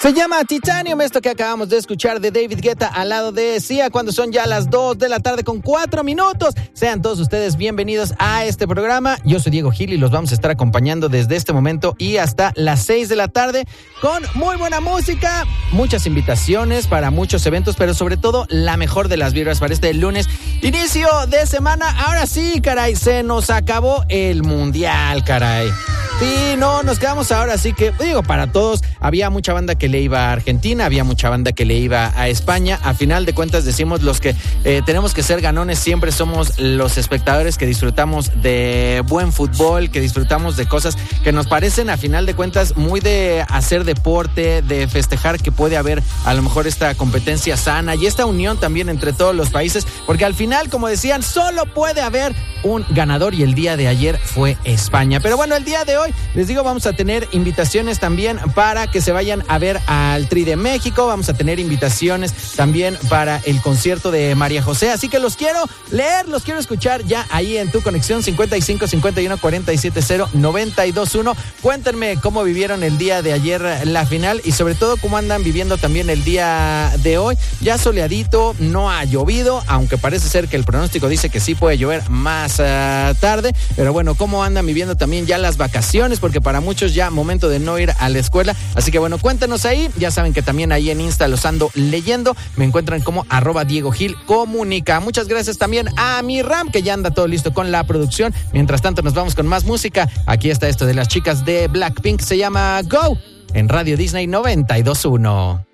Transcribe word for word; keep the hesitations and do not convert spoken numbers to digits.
Se llama Titanium, esto que acabamos de escuchar de David Guetta al lado de Sia, cuando son ya las dos de la tarde con cuatro minutos. Sean todos ustedes bienvenidos a este programa. Yo soy Diego Gil y los vamos a estar acompañando desde este momento y hasta las seis de la tarde con muy buena música, muchas invitaciones para muchos eventos, pero sobre todo la mejor de las vibras para este lunes, inicio de semana. Ahora sí, caray, se nos acabó el mundial, caray. Sí, no, nos quedamos ahora, así que, digo, para todos, había mucha banda que le iba a Argentina, había mucha banda que le iba a España. A final de cuentas decimos los que eh, tenemos que ser ganones, siempre somos los espectadores que disfrutamos de buen fútbol, que disfrutamos de cosas que nos parecen a final de cuentas muy de hacer deporte, de festejar que puede haber a lo mejor esta competencia sana y esta unión también entre todos los países, porque al final, como decían, solo puede haber un ganador y el día de ayer fue España. Pero bueno, el día de hoy, les digo, vamos a tener invitaciones también para que se vayan a ver al Tri de México. Vamos a tener invitaciones también para el concierto de María José. Así que los quiero leer, los quiero escuchar ya ahí en tu conexión cincuenta y cinco, cincuenta y uno, cuarenta y siete, cero, noventa y dos, uno. Cuéntenme cómo vivieron el día de ayer la final y sobre todo cómo andan viviendo también el día de hoy. Ya soleadito, no ha llovido, aunque parece ser que el pronóstico dice que sí puede llover más uh, tarde. Pero bueno, cómo andan viviendo también ya las vacaciones, porque para muchos ya momento de no ir a la escuela. Así que bueno, cuéntanos ahí. Ya saben que también ahí en Insta los ando leyendo. Me encuentran como arroba Diego Gil Comunica. Muchas gracias también a mi Ram, que ya anda todo listo con la producción. Mientras tanto nos vamos con más música. Aquí está esto de las chicas de Blackpink. Se llama Go en Radio Disney noventa y dos punto uno.